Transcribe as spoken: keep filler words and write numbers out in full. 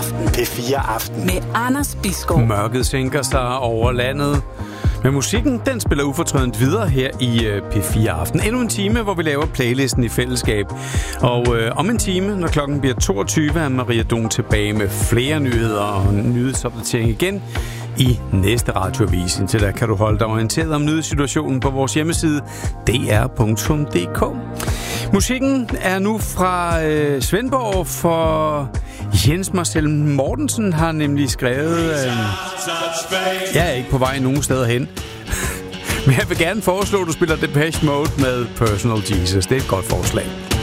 Aften. P fire Aften. Med Anders Bisgaard. Mørket sænker sig over landet. Men musikken, den spiller ufortrødent videre her i øh, P fire Aften. Endnu en time, hvor vi laver playlisten i fællesskab. Og øh, om en time, når klokken bliver toogtyve, er Maria Don tilbage med flere nyheder og nyhedsopdatering igen i næste radioavis. Indtil da kan du holde dig orienteret om nyhedssituationen på vores hjemmeside d r punktum d k. Musikken er nu fra øh, Svendborg, for Jens Marcel Mortensen har nemlig skrevet... Øh, jeg er ikke på vej nogen steder hen. Men jeg vil gerne foreslå, at du spiller Depeche Mode med Personal Jesus. Det er et godt forslag.